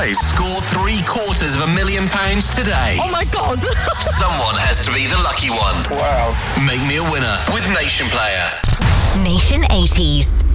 right. Score £750,000 today. Oh my God. Someone has to be the lucky one. Wow. Make me a winner with Nation Player. Nation 80s.